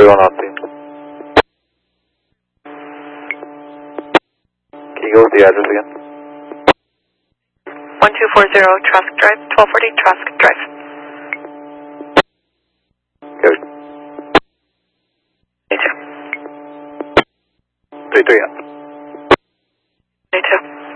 on Austin. Can you go with the address again? 1240 Trask Drive, 1240 Trask Drive. Good. Me too. 33 up. Me too.